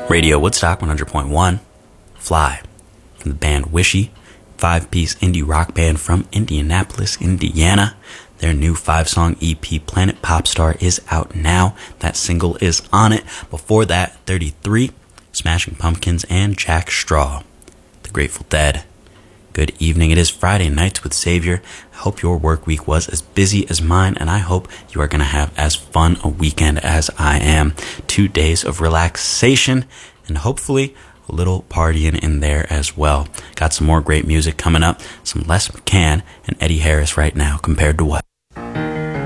Radio Woodstock 100.1. Fly from the band Wishy, 5-piece indie rock band from Indianapolis, Indiana. Their new 5-song EP, Planet Popstar, is out now. That single is on it. Before that, 33, Smashing Pumpkins and Jack Straw, The Grateful Dead. Good evening. It is Friday Nights with Xavier. I hope your work week was as busy as mine, and I hope you are going to have as fun a weekend as I am. 2 days of relaxation and hopefully a little partying in there as well. Got some more great music coming up. Some Les McCann and Eddie Harris right now. Compared to what?